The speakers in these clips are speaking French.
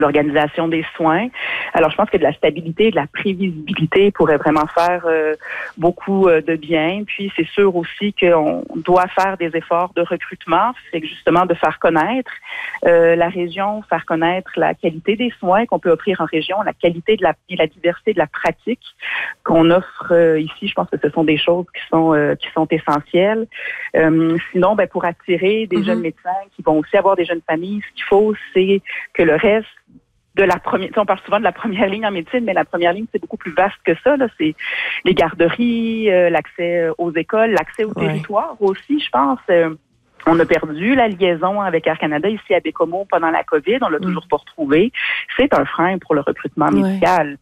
l'organisation des soins. Alors, je pense que de la stabilité, de la prévisibilité pourrait vraiment faire beaucoup de bien. Puis, c'est sûr aussi qu'on doit faire des efforts de recrutement, c'est justement de faire connaître la région, faire connaître la qualité des soins qu'on peut offrir en région, la qualité et la diversité de la pratique qu'on offre ici. Je pense que ce sont des choses qui sont essentielles. Sinon, pour attirer des jeunes médecins qui vont aussi avoir des jeunes familles, ce qu'il faut, c'est que le reste de la première, on parle souvent de la première ligne en médecine, mais la première ligne, c'est beaucoup plus vaste que ça, là. C'est les garderies, l'accès aux écoles, l'accès au territoire aussi, je pense. On a perdu la liaison avec Air Canada ici à Baie-Comeau pendant la COVID. On l'a toujours pas retrouvé. C'est un frein pour le recrutement médical.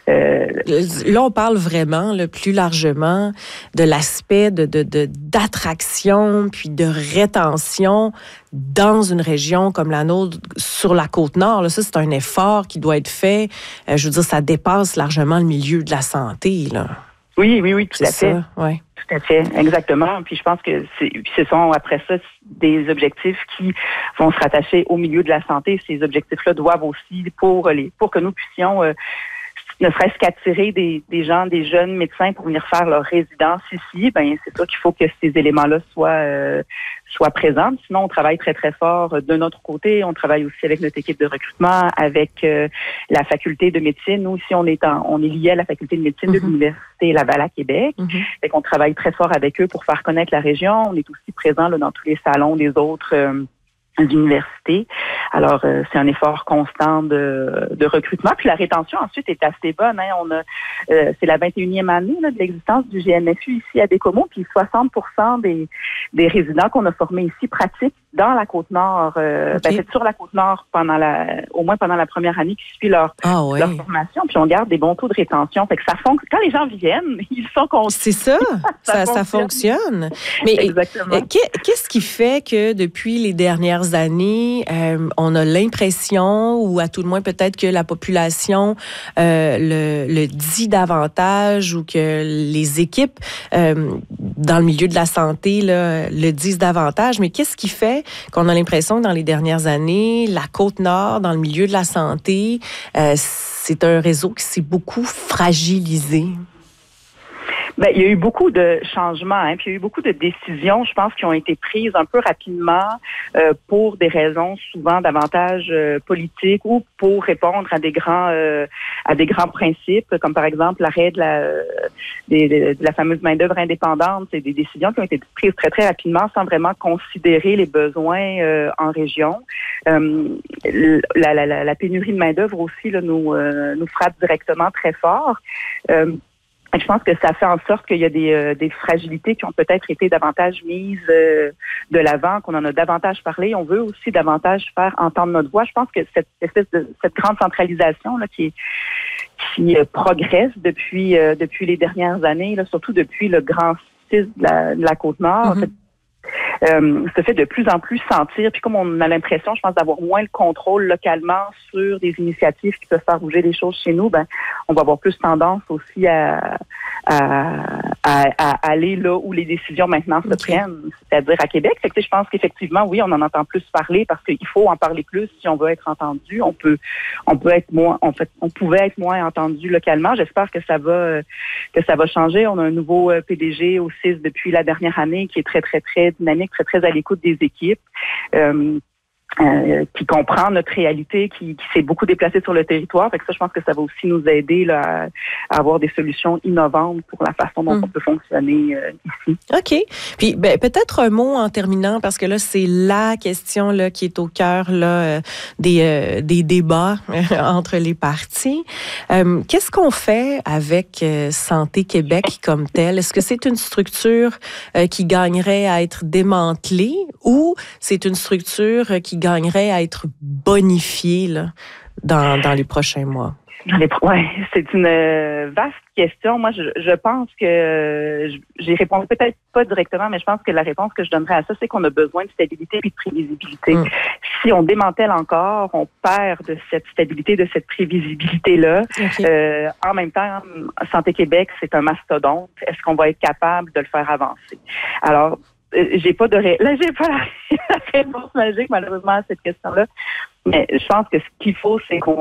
Là, on parle vraiment, plus largement, de l'aspect d'attraction puis de rétention dans une région comme la nôtre, sur la Côte-Nord. Là, ça, c'est un effort qui doit être fait. Je veux dire, ça dépasse largement le milieu de la santé, là. Oui, tout à fait. Ouais. Tout à fait, exactement. Puis je pense que ce sont après ça des objectifs qui vont se rattacher au milieu de la santé. Ces objectifs-là doivent aussi, pour que nous puissions ne serait-ce qu'attirer des gens, des jeunes médecins pour venir faire leur résidence ici, c'est sûr qu'il faut que ces éléments-là soient présents. Sinon, on travaille très, très fort de notre côté. On travaille aussi avec notre équipe de recrutement, avec la faculté de médecine. Nous, ici, on est lié à la faculté de médecine de l'Université Laval à Québec. Fait qu'on travaille très fort avec eux pour faire connaître la région. On est aussi présent là, dans tous les salons des autres d'université. Alors, c'est un effort constant de recrutement. Puis la rétention, ensuite, est assez bonne. Hein. C'est la 21e année là, de l'existence du GMFU ici à Baie-Comeau. Puis 60% des résidents qu'on a formés ici pratiquent dans la Côte-Nord. C'est sur la Côte-Nord au moins pendant la première année qui suit leur formation. Puis on garde des bons taux de rétention. Fait que ça fonctionne. Quand les gens viennent, ils sont contents. C'est ça. ça fonctionne. Mais qu'est-ce qui fait que depuis les dernières années, on a l'impression, ou à tout le moins peut-être que la population le dit davantage, ou que les équipes dans le milieu de la santé là, le disent davantage, mais qu'est-ce qui fait qu'on a l'impression que dans les dernières années, la Côte-Nord, dans le milieu de la santé, c'est un réseau qui s'est beaucoup fragilisé? Il y a eu beaucoup de changements, puis il y a eu beaucoup de décisions, je pense, qui ont été prises un peu rapidement pour des raisons souvent davantage politiques ou pour répondre à des grands principes, comme par exemple l'arrêt de la fameuse main-d'œuvre indépendante. C'est des décisions qui ont été prises très, très rapidement sans vraiment considérer les besoins en région. La pénurie de main-d'œuvre aussi là, nous frappe directement très fort. Je pense que ça fait en sorte qu'il y a des fragilités qui ont peut-être été davantage mises de l'avant, qu'on en a davantage parlé. On veut aussi davantage faire entendre notre voix. Je pense que cette grande centralisation là qui progresse depuis les dernières années, là, surtout depuis le Grand 6 de la Côte-Nord, se fait de plus en plus sentir. Puis comme on a l'impression, je pense, d'avoir moins le contrôle localement sur des initiatives qui peuvent faire bouger les choses chez nous, on va avoir plus tendance aussi à aller là où les décisions maintenant se prennent, c'est-à-dire à Québec. Fait que, je pense qu'effectivement, oui, on en entend plus parler parce qu'il faut en parler plus si on veut être entendu. On pouvait être moins entendu localement. J'espère que ça va changer. On a un nouveau PDG au CIS depuis la dernière année qui est très, très, très dynamique, très, très à l'écoute des équipes. Qui comprend notre réalité, qui s'est beaucoup déplacé sur le territoire. Fait que ça, je pense que ça va aussi nous aider là, à avoir des solutions innovantes pour la façon dont on peut fonctionner ici. OK. Puis peut-être un mot en terminant, parce que là, c'est la question là, qui est au cœur là, des débats entre les partis. Qu'est-ce qu'on fait avec Santé Québec comme telle? Est-ce que c'est une structure qui gagnerait à être démantelée, ou c'est une structure qui gagnerait à être bonifiée là, dans les prochains mois? Ouais, c'est une vaste question. Moi, je pense que j'ai répondu peut-être pas directement, mais je pense que la réponse que je donnerais à ça, c'est qu'on a besoin de stabilité et de prévisibilité. Si on démantèle encore, on perd de cette stabilité, de cette prévisibilité-là. Okay. En même temps, Santé Québec, c'est un mastodonte. Est-ce qu'on va être capable de le faire avancer? Alors, j'ai pas la réponse magique, malheureusement, à cette question-là. Mais je pense que ce qu'il faut, c'est qu'on